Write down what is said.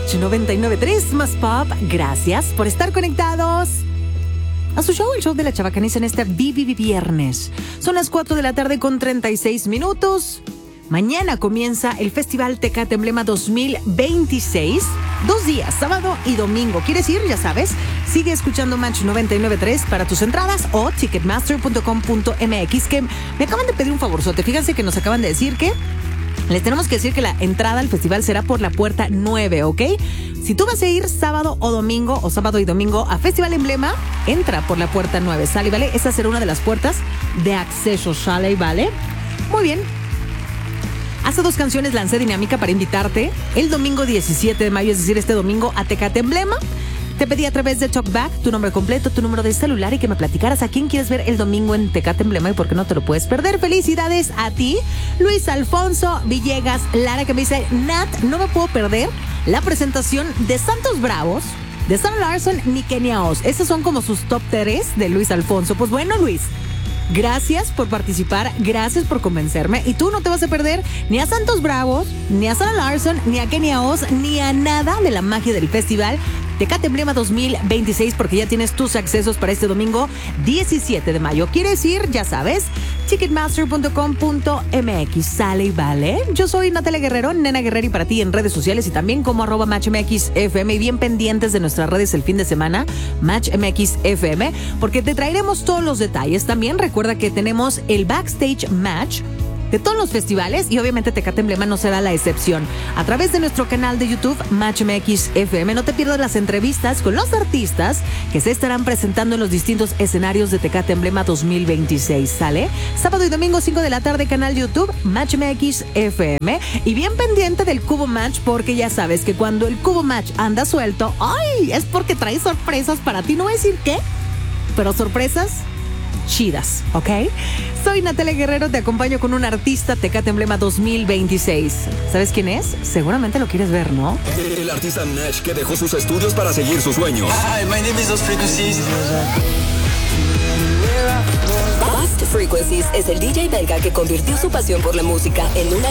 Match 99.3 más pop. Gracias por estar conectados a su show, el show de la Chavacaniza en este viernes. Son las 4 de la tarde con 36 minutos. Mañana comienza el Festival Tecate Emblema 2026. 2 días, sábado y domingo. ¿Quieres ir? Ya sabes. Sigue escuchando Match 99.3 para tus entradas o ticketmaster.com.mx, que me acaban de pedir un favorzote. Fíjense que nos acaban de decir que les tenemos que decir que la entrada al festival será por la puerta 9, ¿ok? Si tú vas a ir sábado o domingo, o sábado y domingo a Festival Emblema, entra por la puerta 9, ¿sale? ¿Vale? Esa será una de las puertas de acceso, ¿sale? ¿Vale? Muy bien. Hace 2 canciones lancé dinámica para invitarte el domingo 17 de mayo, es decir, este domingo a Tecate Emblema. Te pedí a través de Talkback tu nombre completo, tu número de celular y que me platicaras a quién quieres ver el domingo en Tecate Emblema y por qué no te lo puedes perder. Felicidades a ti, Luis Alfonso Villegas Lara, que me dice: Nat, no me puedo perder la presentación de Santos Bravos, de Sarah Larson ni Kenia Oz. Esos son como sus top 3 de Luis Alfonso. Pues bueno, Luis, gracias por participar, gracias por convencerme. Y tú no te vas a perder ni a Santos Bravos, ni a Sarah Larson, ni a Kenia Oz, ni a nada de la magia del festival Tecate Emblema 2026, porque ya tienes tus accesos para este domingo 17 de mayo. ¿Quieres ir? Ya sabes, ticketmaster.com.mx, sale y vale. Yo soy Natalia Guerrero, Nena Guerrero, y para ti en redes sociales y también como @MatchMXFM, y bien pendientes de nuestras redes el fin de semana, MatchMXFM, porque te traeremos todos los detalles. También recuerda que tenemos el Backstage Match de todos los festivales y obviamente Tecate Emblema no será la excepción. A través de nuestro canal de YouTube, MatchMXFM, no te pierdas las entrevistas con los artistas que se estarán presentando en los distintos escenarios de Tecate Emblema 2026, ¿sale? Sábado y domingo 5 de la tarde, canal de YouTube, MatchMXFM. Y bien pendiente del Cubo Match, porque ya sabes que cuando el Cubo Match anda suelto, ¡ay! Es porque trae sorpresas para ti. No voy a decir qué, pero sorpresas chidas, ¿ok? Soy Natalia Guerrero, te acompaño con un artista Tecate Emblema 2026. ¿Sabes quién es? Seguramente lo quieres ver, ¿no? El artista Nash, que dejó sus estudios para seguir sus sueños. Hi, my name is Lost Frequencies. Lost Frequencies es el DJ belga que convirtió su pasión por la música en una